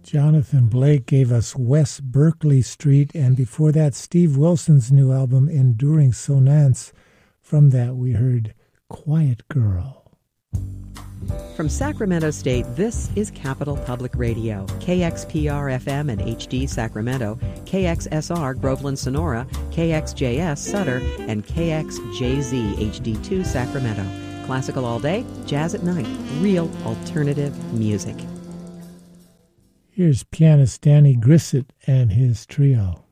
Jonathan Blake gave us West Berkeley Street, and before that, Steve Wilson's new album, Enduring Sonance. From that, we heard Quiet Girl. From Sacramento State, this is Capital Public Radio, KXPR-FM and HD Sacramento, KXSR Groveland Sonora, KXJS Sutter, and KXJZ HD2 Sacramento. Classical all day, jazz at night, real alternative music. Here's pianist Danny Grissett and his trio.